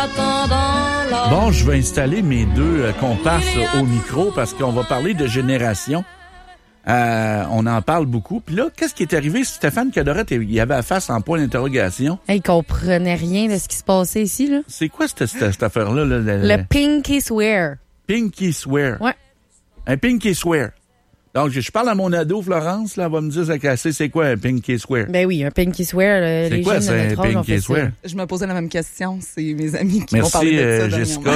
Bon, je vais installer mes deux comparses au micro parce qu'on va parler de génération. On en parle beaucoup. Puis là, qu'est-ce qui est arrivé? Stéphane Cadorette, il avait la face en point d'interrogation. Il comprenait rien de ce qui se passait ici, là. C'est quoi cette affaire-là? Le Pinky Swear. Pinky Swear. Ouais. Un Pinky Swear. Donc, je parle à mon ado, Florence, là, elle va me dire, c'est quoi un Pinky Swear? Ben oui, un Pinky Swear, c'est quoi, jeunes de notre âge ont fait Swear? ça. Je me posais la même question. C'est mes amis qui Merci, m'ont parlé de ça. Jessica,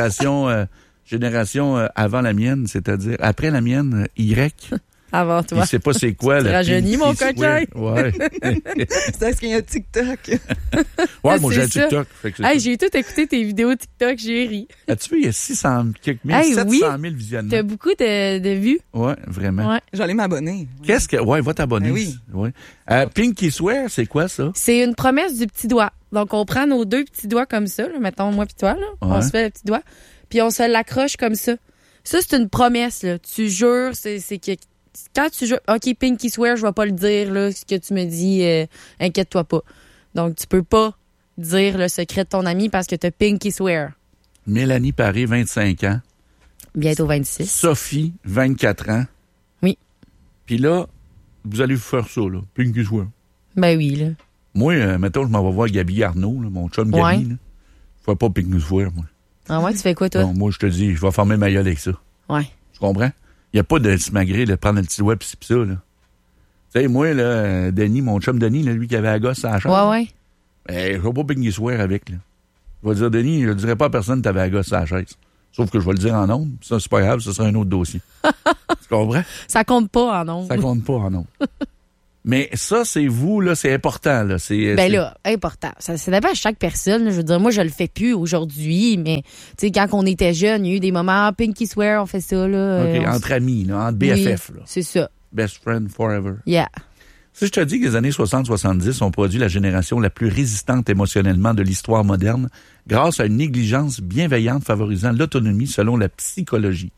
génération avant la mienne, c'est-à-dire après la mienne, Y. Avant toi. Il sait pas c'est quoi. Tu rajeunis, mon coquin. Ouais. C'est parce qu'il y a un TikTok. Ouais, moi j'ai un ça. TikTok. Fait que J'ai tout écouté tes vidéos TikTok, j'ai ri. As-tu vu, il y a 600 quelques mille, 700 000 visionnements. T'as beaucoup de vues. Ouais, vraiment. Ouais. J'allais m'abonner. Qu'est-ce que... Ouais, va t'abonner. Ben oui. Ouais. Pinky Swear, c'est quoi ça? C'est une promesse du petit doigt. Donc, on prend nos deux petits doigts comme ça, là, mettons moi puis toi, là. Ouais. On se fait le petit doigt, puis on se l'accroche comme ça. Ça, c'est une promesse, là. Tu jures, c'est que... Quand tu jures, OK, Pinky Swear, je vais pas le dire, là, ce que tu me dis, inquiète-toi pas. Donc, tu peux pas dire le secret de ton ami parce que t'as Pinky Swear. Mélanie Paré, 25 ans. Bientôt 26. Sophie, 24 ans. Oui. Puis là, vous allez vous faire ça, là. Pinky Swear. Ben oui, là. Moi, mettons, je m'en vais voir Gabi Arnaud, là, mon chum Gabi. Ouais. Là. Je fais pas Pinky Swear, moi. Ah ouais, tu fais quoi, toi? Non, moi, je te dis, je vais fermer ma gueule avec ça. Ouais. Tu comprends? Il n'y a pas de smagré de prendre le petit doigt pis ça, là. Tu sais, moi, là, Denis, mon chum Denis, là, lui qui avait la gosse à la chambre. Ouais. Je vais pas Pinky Swear avec, là. Je vais dire, Denis, je ne dirai pas à personne que tu avais la gosse à la chaise. Sauf que je vais le dire en ondes. Ça, c'est pas grave, ce sera un autre dossier. Tu comprends? Ça compte pas en ondes. Ça compte pas en ondes. Mais ça, c'est vous, là, c'est important, là. Ben là, important. Ça dépend de chaque personne. Je veux dire, moi, je le fais plus aujourd'hui, mais tu sais, quand on était jeune, il y a eu des moments, Pinky Swear, on fait ça, là. OK, entre amis, là, entre BFF, oui, là. c'est ça. Best friend forever. Yeah. Si je te dis que les années 60-70 ont produit la génération la plus résistante émotionnellement de l'histoire moderne grâce à une négligence bienveillante favorisant l'autonomie selon la psychologie.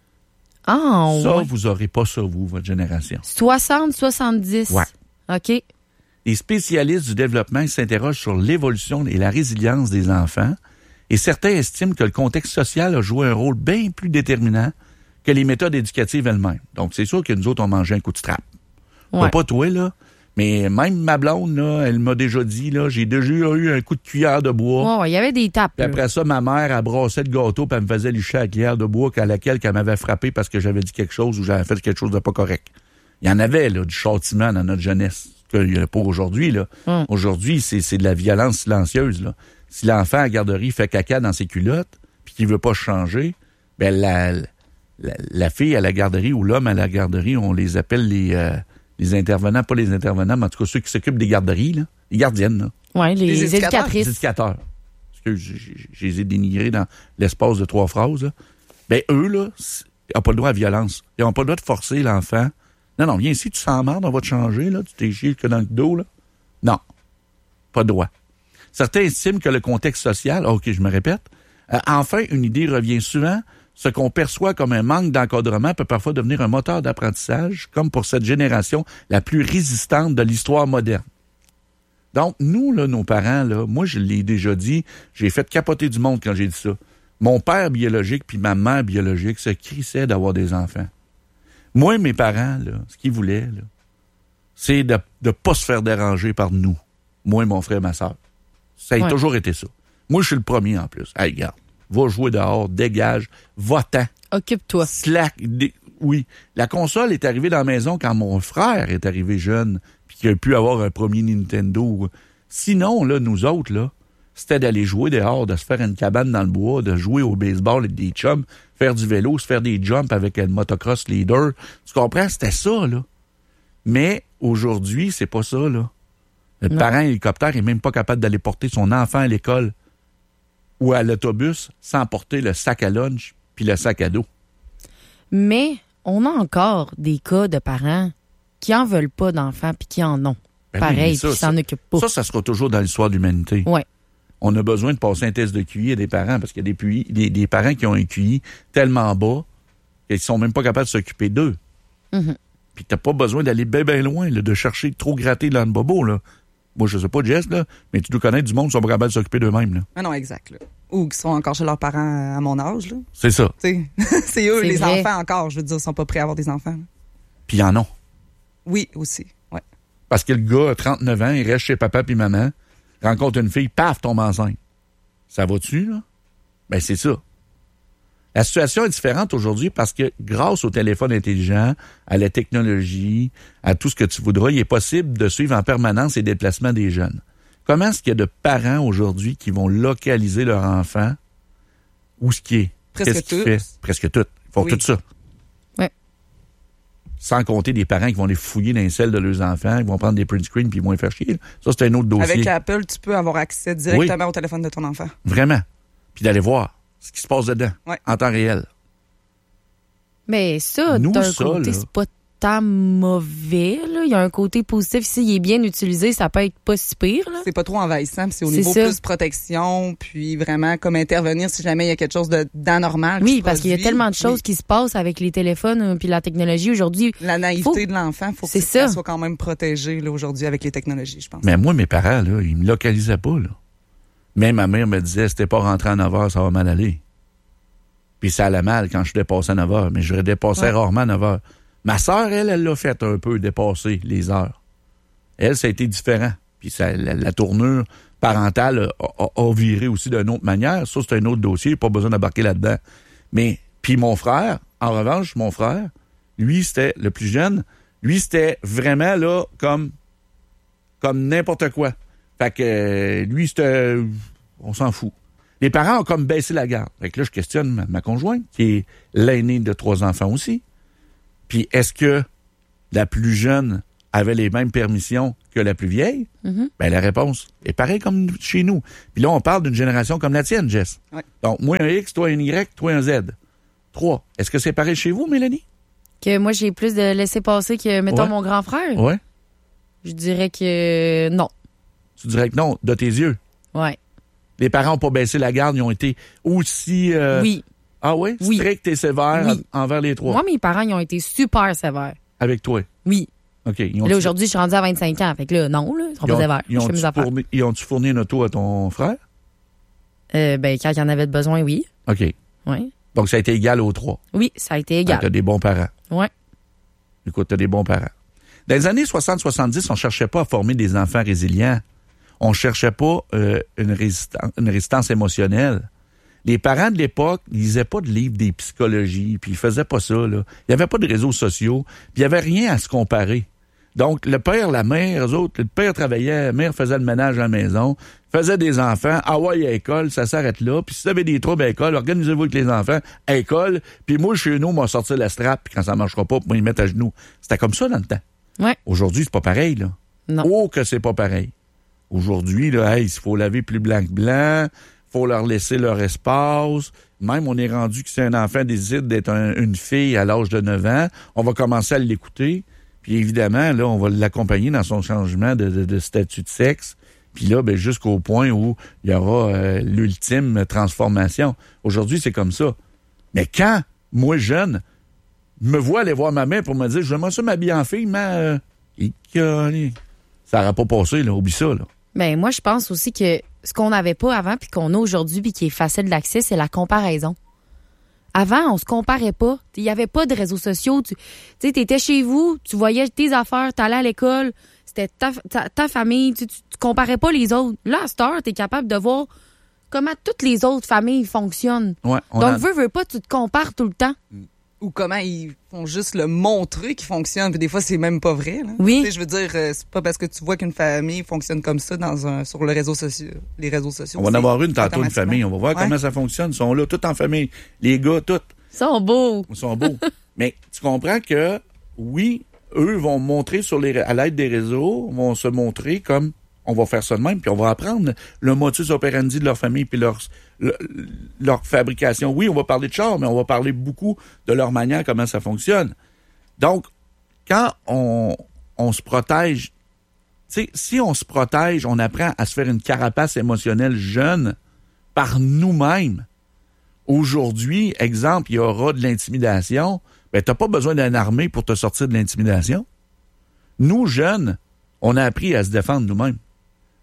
Ah, Ça, ouais. vous aurez pas ça, vous, votre génération. 60-70. Ouais. OK. Les spécialistes du développement s'interrogent sur l'évolution et la résilience des enfants et certains estiment que le contexte social a joué un rôle bien plus déterminant que les méthodes éducatives elles-mêmes. Donc, c'est sûr que nous autres, on mangeait un coup de strap. Ouais. Pas toi, là, mais même ma blonde, là, elle m'a déjà dit, là, j'ai déjà eu un coup de cuillère de bois. Ouais, il y avait des tapes. Puis après ça, ma mère, elle brassait le gâteau puis elle me faisait licher la cuillère de bois à laquelle elle m'avait frappé parce que j'avais dit quelque chose ou j'avais fait quelque chose de pas correct. Il y en avait, là, du châtiment dans notre jeunesse. Pour aujourd'hui, là. Aujourd'hui, c'est de la violence silencieuse, là. Si l'enfant à la garderie fait caca dans ses culottes puis qu'il veut pas changer, ben la fille à la garderie ou l'homme à la garderie, on les appelle les intervenants, pas les intervenants, mais en tout cas ceux qui s'occupent des garderies, là, les gardiennes, là. Ouais, les éducatrices. Les éducateurs. Parce que je les ai dénigrés dans l'espace de 3 phrases, là. Ben, eux, là, ils n'ont pas le droit à la violence. Ils n'ont pas le droit de forcer l'enfant. Non, viens ici, tu s'emmerdes, on va te changer, là. Tu t'es chié que dans le dos, là. Non. Pas de droit. Certains estiment que le contexte social, OK, je me répète, enfin, une idée revient souvent. Ce qu'on perçoit comme un manque d'encadrement peut parfois devenir un moteur d'apprentissage, comme pour cette génération la plus résistante de l'histoire moderne. Donc, nous, là, nos parents, là, moi, je l'ai déjà dit, j'ai fait capoter du monde quand j'ai dit ça. Mon père biologique puis ma mère biologique se crissaient d'avoir des enfants. Moi, mes parents, là, ce qu'ils voulaient, là, c'est de ne pas se faire déranger par nous. Moi, mon frère, ma soeur. Ça a toujours été ça. Moi, je suis le premier en plus. Hey, regarde. Va jouer dehors, dégage, va-t'en. Occupe-toi. Slack. Oui. La console est arrivée dans la maison quand mon frère est arrivé jeune, puis qu'il a pu avoir un premier Nintendo. Sinon, là, nous autres, là, c'était d'aller jouer dehors, de se faire une cabane dans le bois, de jouer au baseball avec des chums, faire du vélo, se faire des jumps avec le motocross leader. Tu comprends? C'était ça, là. Mais aujourd'hui, c'est pas ça, là. Le parent hélicoptère est même pas capable d'aller porter son enfant à l'école ou à l'autobus sans porter le sac à lunch puis le sac à dos. Mais on a encore des cas de parents qui en veulent pas d'enfants puis qui en ont. Ben pareil, oui, puis qui s'en occupent pas. Ça sera toujours dans l'histoire de l'humanité. Ouais. On a besoin de passer un test de QI à des parents parce qu'il y a des parents qui ont un QI tellement bas qu'ils sont même pas capables de s'occuper d'eux. Mm-hmm. Puis t'as pas besoin d'aller bien loin, là, de chercher trop gratter dans le bobo, là. Moi, je sais pas, Jess, là, mais tu dois connaître du monde qui sont pas capables de s'occuper d'eux-mêmes, là. Ah non, exact. Là. Ou qui sont encore chez leurs parents à mon âge. Là. C'est ça. C'est eux, C'est les vrai. enfants encore, je veux dire, sont pas prêts à avoir des enfants. Là. Puis ils en ont. Oui, aussi. Ouais. Parce que le gars a 39 ans, il reste chez papa puis maman, rencontre une fille, paf, tombe enceinte. Ça va-tu, là? Ben, c'est ça. La situation est différente aujourd'hui parce que grâce au téléphone intelligent, à la technologie, à tout ce que tu voudras, il est possible de suivre en permanence les déplacements des jeunes. Comment est-ce qu'il y a de parents aujourd'hui qui vont localiser leur enfant? Où ce qui est? Presque Qu'est-ce qu'il tous. fait? Presque tout. Ils font Oui. tout ça. Ouais. Sans compter des parents qui vont les fouiller dans les selles de leurs enfants, qui vont prendre des print screens puis ils vont les faire chier. Ça, c'est un autre dossier. Avec Apple, tu peux avoir accès directement au téléphone de ton enfant. Vraiment. Puis d'aller voir ce qui se passe dedans, Ouais. en temps réel. Mais ça, Nous, d'un ça, côté, là. c'est pas tant mauvais. Là. Il y a un côté positif. S'il est bien utilisé, ça peut être pas si pire. Là. C'est pas trop envahissant, puis c'est au C'est niveau ça. plus protection, puis vraiment comme intervenir si jamais il y a quelque chose d'anormal. qui Oui, se parce qu'il y a produit. tellement de choses Oui. qui se passent avec les téléphones puis la technologie aujourd'hui. La naïveté Faut- de l'enfant, faut que C'est ça ça. soit quand même protégé là, aujourd'hui avec les technologies, je pense. Mais moi, mes parents, là, ils me localisaient pas, là. Même ma mère me disait, si t'es pas rentré à 9h, ça va mal aller. Puis ça allait mal quand je dépassais à 9h, mais je dépassais Ouais. rarement à 9h. Ma sœur, elle l'a fait un peu dépasser les heures. Elle, ça a été différent. Puis ça, la tournure parentale a viré aussi d'une autre manière. Ça, c'est un autre dossier, pas besoin d'embarquer là-dedans. Mais, puis mon frère, en revanche, mon frère, lui, c'était le plus jeune, lui, c'était vraiment là comme n'importe quoi. Fait que lui, c'était... On s'en fout. Les parents ont comme baissé la garde. Fait que là, je questionne ma conjointe, qui est l'aînée de 3 enfants aussi. Puis est-ce que la plus jeune avait les mêmes permissions que la plus vieille? Mhm. Ben la réponse est pareille comme chez nous. Puis là, on parle d'une génération comme la tienne, Jess. Ouais. Donc, moi un X, toi un Y, toi un Z. 3. Est-ce que c'est pareil chez vous, Mélanie? Que moi, j'ai plus de laisser passer que, mettons, Ouais. mon grand frère. Ouais. Je dirais que non. Tu dirais que non, de tes yeux. Ouais. Les parents n'ont pas baissé la garde, ils ont été aussi... Oui. Ah oui? Oui. Strict et sévère Oui. envers les 3. Moi, mes parents, ils ont été super sévères. Avec toi. Oui. OK. Ils ont Là, aujourd'hui, je suis rendue à 25 ans. Fait que là, non, là, ils sont pas sévères. Je fais mes affaires. Ils ont-tu fourni une auto à ton frère? Ben, quand il y en avait de besoin, oui. OK. Oui. Donc, ça a été égal aux 3. Oui, ça a été Tu égal. as des bons parents. Ouais. Écoute, tu as des bons parents. Dans les années 60-70, on cherchait pas à former des enfants résilients. On cherchait pas une résistance émotionnelle. Les parents de l'époque lisaient pas de livres des psychologies, puis ils faisaient pas ça, là. Il y avait pas de réseaux sociaux, puis il y avait rien à se comparer. Donc, le père, la mère, eux autres, le père travaillait, la mère faisait le ménage à la maison, faisait des enfants, ah ouais, à l'école, ça s'arrête là, puis si vous avez des troubles à l'école, organisez-vous avec les enfants à l'école, puis moi, chez nous, on m'a sorti la strap, puis quand ça marchera pas, moi, ils mettent à genoux. C'était comme ça dans le temps. Ouais. Aujourd'hui, c'est pas pareil, là. Non. Oh, que c'est pas pareil. Aujourd'hui, là, hey, il faut laver plus blanc que blanc, faut leur laisser leur espace. Même, on est rendu que si un enfant décide d'être une fille à l'âge de 9 ans, on va commencer à l'écouter. Puis évidemment, là, on va l'accompagner dans son changement de statut de sexe. Puis là, ben, jusqu'au point où il y aura l'ultime transformation. Aujourd'hui, c'est comme ça. Mais quand, moi, jeune, me vois aller voir ma mère pour me dire, je vais m'habiller en fille, mais ça n'aurait pas passé, là. Oublie ça, là. Ben, moi, je pense aussi que ce qu'on n'avait pas avant puis qu'on a aujourd'hui puis qui est facile d'accès, c'est la comparaison. Avant, on se comparait pas. Il n'y avait pas de réseaux sociaux. Tu étais chez vous, tu voyais tes affaires, tu allais à l'école, c'était ta famille, tu comparais pas les autres. Là, à cette heure, tu es capable de voir comment toutes les autres familles fonctionnent. Ouais, Donc, veux pas, tu te compares tout le temps. Ou comment ils font juste le montrer qu'il fonctionne, puis des fois c'est même pas vrai. Là. Oui. Tu sais, je veux dire, c'est pas parce que tu vois qu'une famille fonctionne comme ça sur les réseaux sociaux. On va en avoir une tantôt, une automatiquement. famille. On va voir Ouais. comment ça fonctionne. Ils sont là, tous en famille. Les gars, tous. Ils sont beaux. Ils sont beaux. Mais tu comprends que, oui, eux vont montrer à l'aide des réseaux, vont se montrer comme on va faire ça de même, puis on va apprendre le modus operandi de leur famille, puis leur fabrication. Oui, on va parler de char, mais on va parler beaucoup de leur manière, comment ça fonctionne. Donc, quand on se protège, tu sais, si on se protège, on apprend à se faire une carapace émotionnelle jeune par nous-mêmes. Aujourd'hui, exemple, il y aura de l'intimidation. Ben, t'as pas besoin d'une armée pour te sortir de l'intimidation. Nous, jeunes, on a appris à se défendre nous-mêmes.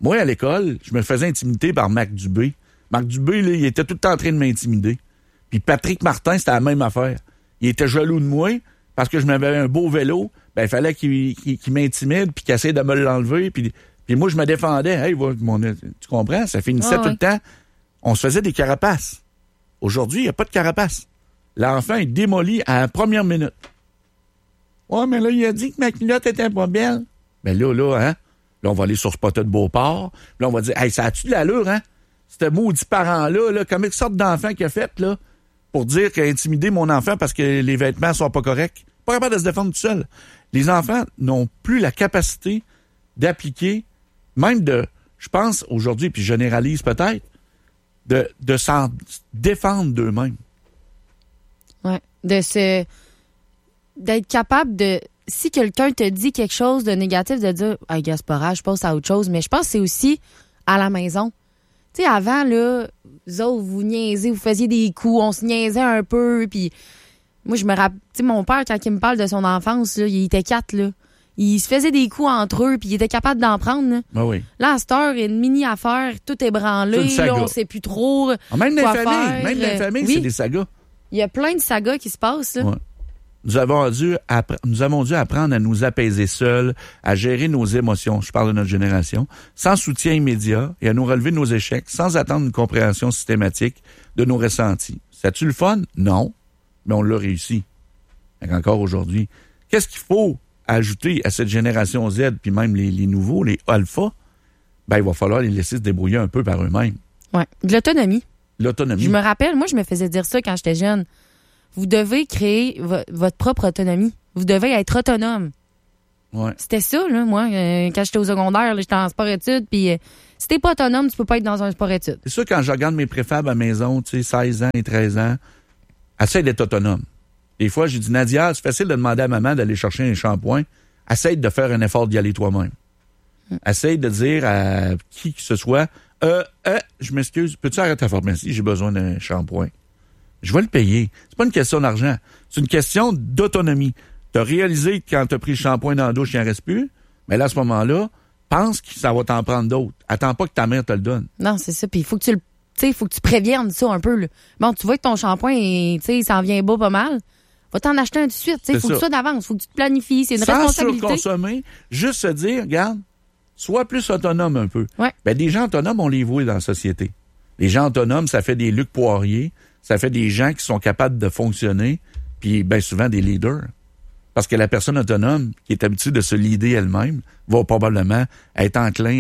Moi, à l'école, je me faisais intimider par Marc Dubé. Marc Dubé, là, il était tout le temps en train de m'intimider. Puis Patrick Martin, c'était la même affaire. Il était jaloux de moi parce que je m'avais un beau vélo. Ben, il fallait qu'il m'intimide puis qu'il essaie de me l'enlever. Puis moi, je me défendais. Hey, tu comprends? Ça finissait tout le temps. On se faisait des carapaces. Aujourd'hui, il n'y a pas de carapace. L'enfant est démoli à la première minute. Ouais, mais là, il a dit que ma culotte était pas belle. Ben là, hein? Là, on va aller sur Spotted Beauport. Là, on va dire, hey, ça a-tu de l'allure, hein? Ce maudit parent-là, comme une sorte d'enfant qu'il a fait, là, pour dire qu'il a intimidé mon enfant parce que les vêtements sont pas corrects. Pas capable de se défendre tout seul. Les enfants n'ont plus la capacité d'appliquer, même je pense aujourd'hui, puis je généralise peut-être, de s'en défendre d'eux-mêmes. Ouais. D'être capable de... Si quelqu'un te dit quelque chose de négatif, de dire « Ah, gars, c'est pas grave, je passe à autre chose. » Mais je pense que c'est aussi à la maison. Tu sais, avant, là, vous autres, vous niaisez, vous faisiez des coups, on se niaisait un peu, puis moi, je me rappelle... Tu sais, mon père, quand il me parle de son enfance, là, il était 4, là. Il se faisait des coups entre eux, puis il était capable d'en prendre, là. Ben oui. Là, à cette heure, il y a une mini-affaire, tout est branlé, là, on sait plus trop même quoi dans les familles, oui. C'est des sagas. Il y a plein de sagas qui se passent, là. Ouais. Nous avons dû apprendre à nous apaiser seuls, à gérer nos émotions, je parle de notre génération, sans soutien immédiat et à nous relever de nos échecs, sans attendre une compréhension systématique de nos ressentis. C'est-tu le fun? Non, mais on l'a réussi. Encore aujourd'hui. Qu'est-ce qu'il faut ajouter à cette génération Z, puis même les nouveaux, les alpha? Ben, il va falloir les laisser se débrouiller un peu par eux-mêmes. Ouais. De l'autonomie. L'autonomie. Je me rappelle, moi, je me faisais dire ça quand j'étais jeune. Vous devez créer votre propre autonomie. Vous devez être autonome. Ouais. C'était ça, là, moi, quand j'étais au secondaire, là, j'étais en sport-études, puis si t'es pas autonome, tu peux pas être dans un sport-études. C'est sûr, quand je regarde mes préfabs à la maison, tu sais, 16 ans et 13 ans, essaye d'être autonome. Des fois, j'ai dit, Nadia, c'est facile de demander à maman d'aller chercher un shampoing. Essaye de faire un effort d'y aller toi-même. Essaye de dire à qui que ce soit, je m'excuse, peux-tu arrêter la pharmacie? J'ai besoin d'un shampoing. Je vais le payer. C'est pas une question d'argent. C'est une question d'autonomie. Tu as réalisé que quand tu as pris le shampoing dans la douche, il n'en reste plus. Mais là, à ce moment-là, pense que ça va t'en prendre d'autres. Attends pas que ta mère te le donne. Non, c'est ça. Puis il faut que tu préviennes ça un peu, là. Bon, tu vois que ton shampoing, il s'en vient bas pas mal. Va t'en acheter un tout de suite. Il faut que tu sois d'avance. Il faut que tu te planifies. C'est une responsabilité. Sans surconsommer, juste se dire, regarde, sois plus autonome un peu. Ouais. Ben, des gens autonomes, on les voit dans la société. Les gens autonomes, ça fait des Luc Poirier. Ça fait des gens qui sont capables de fonctionner, puis bien souvent des leaders. Parce que la personne autonome, qui est habituée de se leader elle-même, va probablement être enclin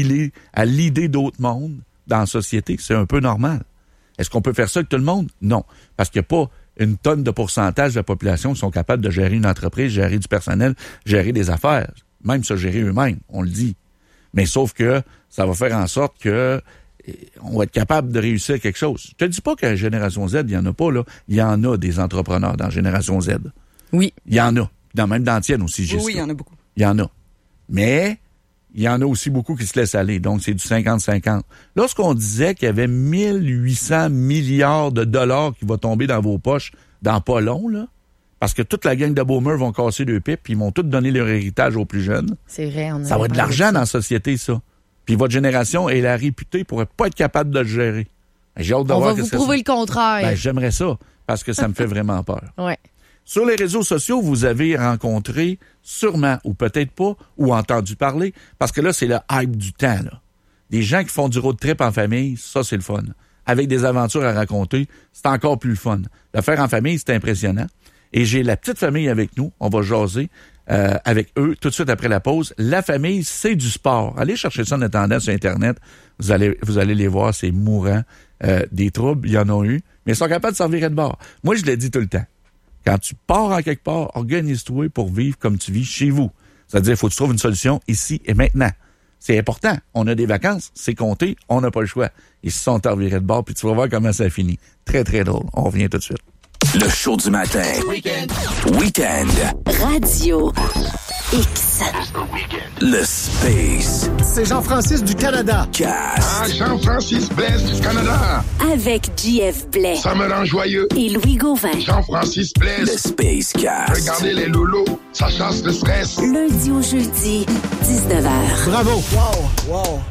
à leader d'autres mondes dans la société. C'est un peu normal. Est-ce qu'on peut faire ça avec tout le monde? Non. Parce qu'il n'y a pas une tonne de pourcentage de la population qui sont capables de gérer une entreprise, gérer du personnel, gérer des affaires. Même se gérer eux-mêmes, on le dit. Mais sauf que ça va faire en sorte que on va être capable de réussir quelque chose. Je te dis pas qu'à Génération Z, il n'y en a pas, là. Il y en a des entrepreneurs dans Génération Z. Oui. Il y en a. Même dans la tienne aussi, Jessica. Oui, il y en a beaucoup. Il y en a. Mais il y en a aussi beaucoup qui se laissent aller. Donc, c'est du 50-50. Lorsqu'on disait qu'il y avait 1800 milliards de dollars qui vont tomber dans vos poches dans pas long, là, parce que toute la gang de boomers vont casser deux pipes puis ils vont tous donner leur héritage aux plus jeunes. C'est vrai. Ça va être de l'argent dans la société, ça. Puis votre génération est la réputée pour ne pas être capable de le gérer. J'ai hâte de voir on va vous prouver le contraire. Ben, j'aimerais ça, parce que ça me fait vraiment peur. Ouais. Sur les réseaux sociaux, vous avez rencontré sûrement, ou peut-être pas, ou entendu parler, parce que là, c'est le hype du temps, là. Des gens qui font du road trip en famille, ça, c'est le fun. Avec des aventures à raconter, c'est encore plus le fun. Le faire en famille, c'est impressionnant. Et j'ai la petite famille avec nous. On va jaser avec eux tout de suite après la pause. La famille, c'est du sport. Allez chercher ça en attendant sur Internet. Vous allez les voir, c'est mourant. Des troubles, il y en a eu. Mais ils sont capables de s'en virer de bord. Moi, je le dis tout le temps. Quand tu pars en quelque part, organise-toi pour vivre comme tu vis chez vous. C'est-à-dire, il faut que tu trouves une solution ici et maintenant. C'est important. On a des vacances, c'est compté, on n'a pas le choix. Ils se sont revirés de bord, puis tu vas voir comment ça finit. Très, très drôle. On revient tout de suite. Le show du matin. Weekend. Radio X. Le Space. C'est Jean-Francis du Canada. Cast. Jean-Francis Blaise du Canada. Avec JF Blais. Ça me rend joyeux. Et Louis Gauvin. Jean-Francis Le Blaise. Space Cast. Regardez les lolos, ça chasse le stress. Lundi au jeudi, 19h. Bravo. Wow.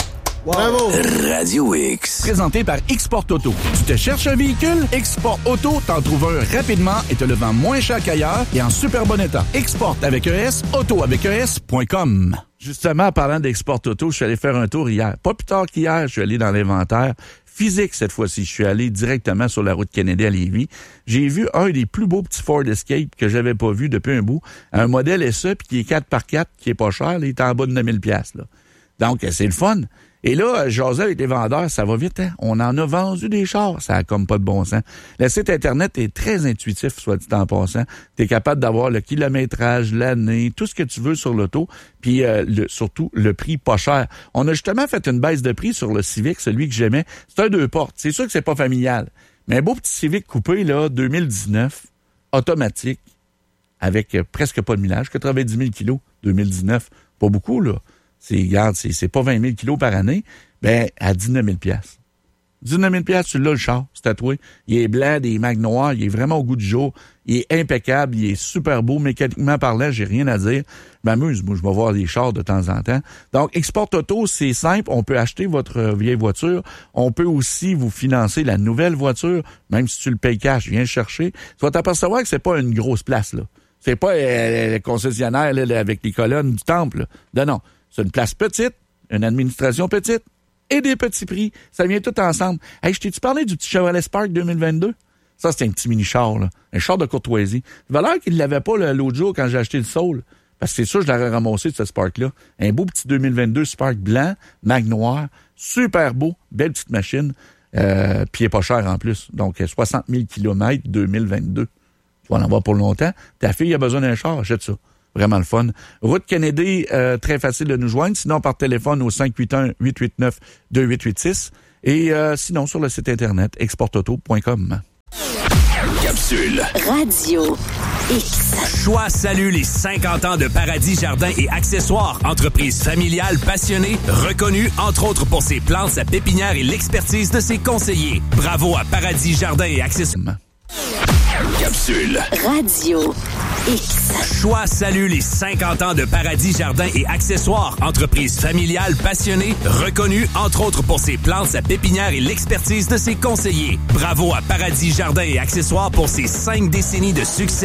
Bravo! Radio X. Présenté par Export Auto. Tu te cherches un véhicule? Export Auto t'en trouve un rapidement et te le vend moins cher qu'ailleurs et en super bon état. Export avec ES, auto avec ES.com. Justement, en parlant d'Export Auto, je suis allé faire un tour hier. Pas plus tard qu'hier, je suis allé dans l'inventaire physique cette fois-ci. Je suis allé directement sur la route Kennedy à Lévis. J'ai vu un des plus beaux petits Ford Escape que j'avais pas vu depuis un bout. Un modèle SE puis qui est 4x4, qui est pas cher. Là, il est en bas de 9000 $. Là. Donc, c'est le fun. Et là, j'osais avec les vendeurs, ça va vite, hein? On en a vendu des chars, ça a comme pas de bon sens. Le site Internet est très intuitif, soit dit en passant. Tu es capable d'avoir le kilométrage, l'année, tout ce que tu veux sur l'auto, puis surtout le prix pas cher. On a justement fait une baisse de prix sur le Civic, celui que j'aimais. C'est un 2 portes. C'est sûr que c'est pas familial. Mais un beau petit Civic coupé, là, 2019, automatique, avec presque pas de millage, 90 000 kilos, 2019. Pas beaucoup, là. C'est pas 20 000 kilos par année, ben à 19 000 $. 19 000 $, tu l'as le char, c'est tatoué. Il est blanc, des mags noirs, il est vraiment au goût du jour, il est impeccable, il est super beau, mécaniquement parlant, j'ai rien à dire. Je m'amuse, moi, je vais voir des chars de temps en temps. Donc, Export Auto, c'est simple, on peut acheter votre vieille voiture, on peut aussi vous financer la nouvelle voiture, même si tu le payes cash, viens le chercher. Tu vas t'apercevoir que c'est pas une grosse place, là. C'est pas le concessionnaire là, avec les colonnes du temple, là. Non. C'est une place petite, une administration petite et des petits prix. Ça vient tout ensemble. Hey, je t'ai-tu parlé du petit Chevrolet Spark 2022? Ça, c'est un petit mini-char, là. Un char de courtoisie. Valeur qu'il ne l'avait pas l'autre jour quand j'ai acheté le Soul. Parce que c'est sûr que je l'aurais ramassé, ce Spark-là. Un beau petit 2022 Spark blanc, mag noir, super beau, belle petite machine, puis il est pas cher en plus. Donc, 60 000 km 2022. Tu vas en avoir pour longtemps. Ta fille a besoin d'un char, achète ça. Vraiment le fun. Route Kennedy, très facile de nous joindre. Sinon, par téléphone au 581-889-2886. Et sinon, sur le site Internet, exportauto.com. Capsule. Radio X. Choix salue les 50 ans de Paradis Jardins et Accessoires. Entreprise familiale passionnée, reconnue entre autres pour ses plantes, sa pépinière et l'expertise de ses conseillers. Bravo à Paradis Jardins et Accessoires. Capsule. Radio X. Choix salue les 50 ans de Paradis Jardins et Accessoires. Entreprise familiale passionnée, reconnue entre autres pour ses plantes, sa pépinière et l'expertise de ses conseillers. Bravo à Paradis Jardins et Accessoires pour ses 5 décennies de succès.